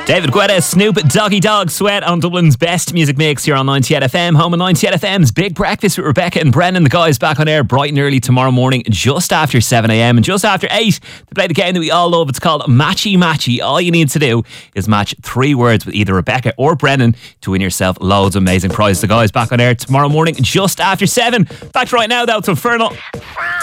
David Guetta, Snoop, Doggy Dog, Sweat on Dublin's best music mix here on 98 FM. Home of 98 FM's Big Breakfast with Rebecca and Brennan. The guys back on air bright and early tomorrow morning, just after 7 a.m. and just after 8 to play the game that we all love. It's called Matchy Matchy. All you need to do is match 3 words with either Rebecca or Brennan to win yourself loads of amazing prizes. The guys back on air tomorrow morning, just after 7. Back right now, though, to Infernal.